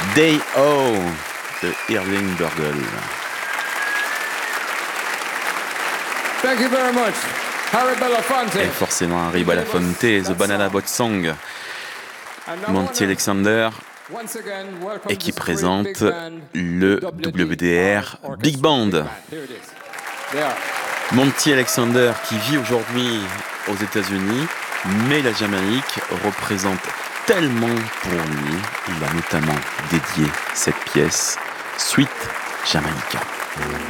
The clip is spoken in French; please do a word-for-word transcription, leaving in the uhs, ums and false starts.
Day O de Irving Burgle. Thank you very much. Harry Belafonte. Et forcément Harry Belafonte, The Banana Boat Song. Monty Alexander, et qui présente le W D R Big Band. Monty Alexander qui vit aujourd'hui aux États-Unis, mais la Jamaïque représente tellement pour lui. Il a notamment dédié cette pièce, Sweet Jamaica.